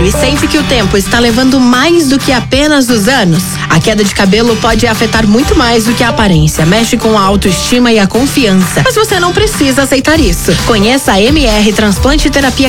e sente que o tempo está levando mais do que apenas os anos? A queda de cabelo pode afetar muito mais do que a aparência. Mexe com a autoestima e a confiança. Mas você não precisa aceitar isso. Conheça a MR Transplante Terapia